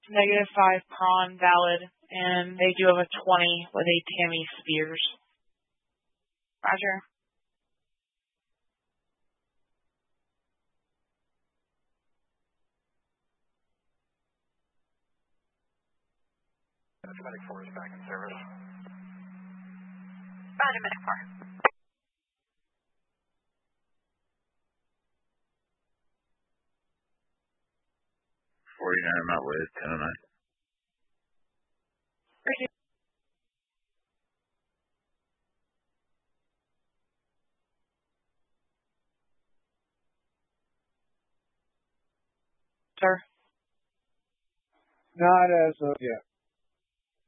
-5 prawn valid, and they do have a 20 with a Tammy Spears. Roger. Medic 4 is back in service. Roger, Medic 4. 49, I'm out with 1009. Receive. Sir? Not as of yet.